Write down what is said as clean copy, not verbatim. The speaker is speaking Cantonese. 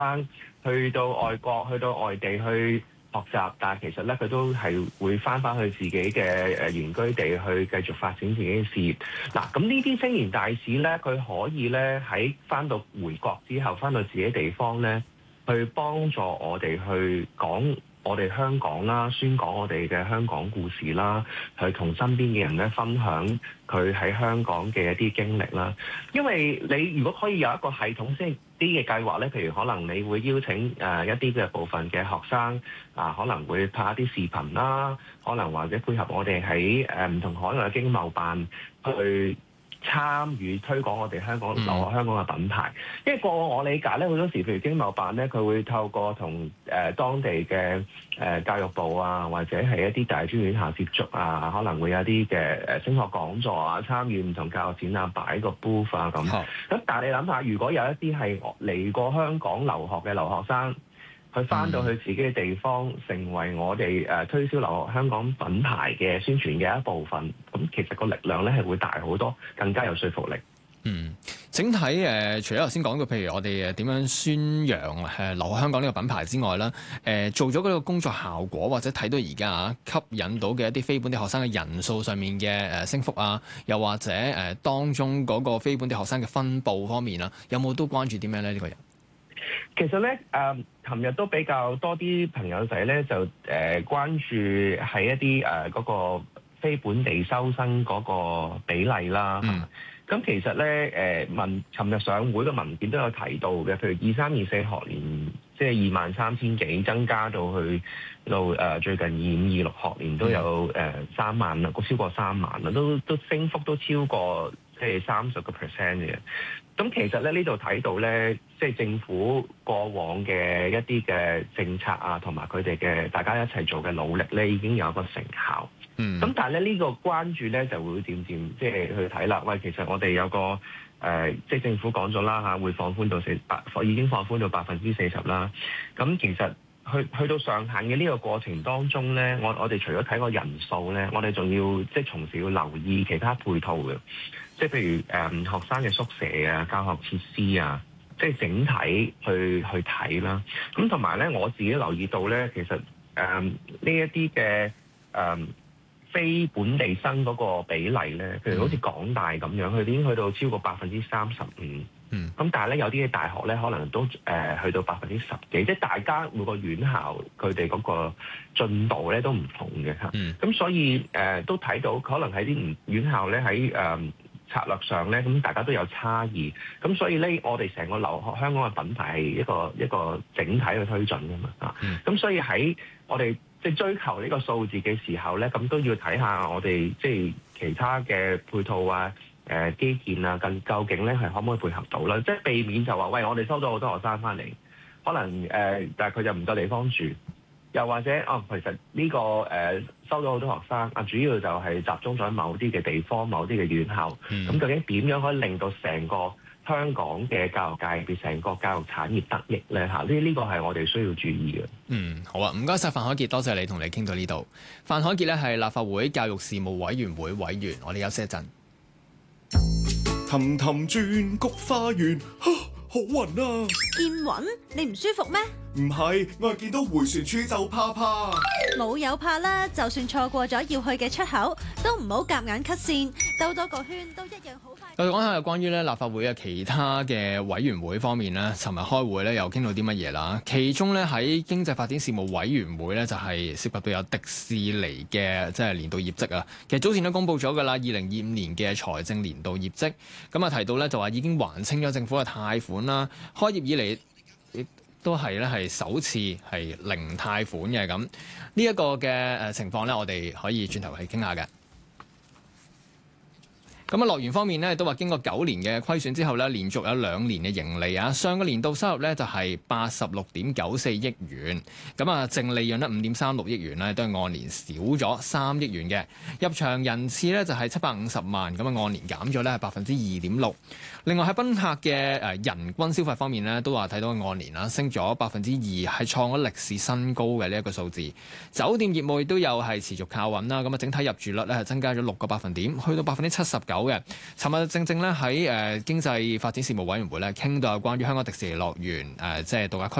生去到外國、去到外地去學習，但係其實咧佢都係會翻去自己嘅原居地去繼續發展自己嘅事業。嗱，咁呢啲青年大使咧，佢可以咧喺翻到回國之後，翻到自己地方咧，去幫助我哋去講我哋香港啦，宣講我哋嘅香港故事啦，去同身邊嘅人咧分享佢喺香港嘅一啲經歷啦。因為你如果可以有一個系統性啲嘅計劃咧，譬如可能你會邀請一啲嘅部分嘅學生可能會拍一啲視頻啦，可能或者配合我哋喺唔同海外嘅經貿辦去參與推廣我哋香港留學香港嘅品牌。因為過往我理解咧，好多時譬如經貿辦咧，佢會透過同當地嘅教育部啊，或者係一啲大專院校接觸啊，可能會有啲嘅升學講座啊，參與唔同教育展覽，擺個 booth 啊咁。咁但係你諗下，如果有一啲係嚟過香港留學嘅留學生，佢翻到去自己嘅地方，成為我哋推銷留學香港品牌嘅宣傳嘅一部分，咁其實個力量咧係會大好多，更加有說服力。 整體除咗頭先講到，譬如我哋點樣宣揚留學香港呢個品牌之外啦，做咗嗰個工作效果，或者睇到而家吸引到嘅一啲非本地學生嘅人數上面嘅升幅啊，又或者當中嗰個非本地學生嘅分佈方面啦，有冇都關注啲咩咧？呢個人其實咧，琴日都比較多啲朋友仔咧，就關注係一啲嗰個非本地收生嗰個比例啦。咁其實咧，琴日上會嘅文件都有提到嘅，譬如23-24學年，即係23,000幾，增加到去到最近25-26學年都有3萬啦，超過3萬啦，都升幅都超過即係30%嘅。咁其實咧呢度睇到咧，即係政府過往嘅一啲嘅政策啊，同埋佢哋嘅大家一齊做嘅努力咧，已經有一個成效。咁但係咧呢個關注咧就會漸漸即係去睇啦。喂，其實我哋有個即係政府講咗啦會放寬到已經放寬到40%啦。咁其實去到上限嘅呢個過程當中咧，我哋除咗睇個人數咧，我哋仲要即係同時要留意其他配套嘅，即係譬如學生嘅宿舍啊、教學設施啊，即係整體去睇啦。咁同埋咧，我自己留意到咧，其實呢一啲嘅非本地生嗰個比例咧，譬如好似港大咁樣，佢已經去到超過35%。咁但係咧，有啲嘅大學咧，可能都去到10%幾，即係大家每個院校佢哋嗰個進度咧都唔同嘅嚇。咁所以都睇到可能喺啲院校咧喺策略上咧，咁大家都有差異。咁所以咧，我哋成個留學香港嘅品牌係一個整體去推進㗎嘛。咁所以喺我哋即係追求呢個數字嘅時候咧，咁都要睇下我哋即係其他嘅配套啊、基建啊，究竟咧係可唔可以配合到啦？即係避免就話喂，我哋收咗好多學生翻嚟，可能但係佢就唔夠地方住，又或者其實呢個收咗好多學生主要就係集中咗喺某啲嘅地方、某啲嘅院校。咁究竟點樣可以令到成個香港嘅教育界別、成個教育產業得益咧？呢個係我哋需要注意嘅。 好啊，唔該晒范凱傑，多謝你同你傾到呢度。范凱傑咧係立法會教育事務委員會委員，我哋休息一陣。 氹氹轉菊花園，好暈啊！ 見暈？你唔舒服咩？ 唔係，我係見到迴旋處就怕。 冇有怕啦，就算錯過咗要去嘅出口，都唔好夾硬 cut 線，兜多個圈都一樣好快。 我哋講下關於咧立法會嘅其他嘅委員會方面咧，尋日開會咧又傾到啲乜嘢啦？其中咧喺經濟發展事務委員會咧就係涉及到有迪士尼嘅即係年度業績啊。其實早前都公布咗㗎啦，2025年嘅財政年度業績。咁啊提到咧就話已經還清咗政府嘅貸款啦，開業以嚟亦都係咧係首次係零貸款嘅。咁呢一個嘅情況咧，我哋可以轉頭去傾下嘅。咁啊，樂園方面咧都話經過9年嘅虧損之後咧，連續有2年嘅盈利啊。上個年度收入咧就係86.94億元，咁啊淨利潤咧5.36億元咧，都係按年少咗3億元嘅。入場人次咧就係750萬，咁啊按年減咗咧係2.6%。另外喺賓客嘅人均消費方面咧，都話睇到按年啦升咗2%，係創咗歷史新高嘅呢一個數字。酒店業務亦都有係持續靠穩啦，咁啊整體入住率咧係增加咗6個百分點，去到79%。 嘅。尋日正正咧喺經濟發展事務委員會咧傾到有關於香港迪士尼樂園即係度假區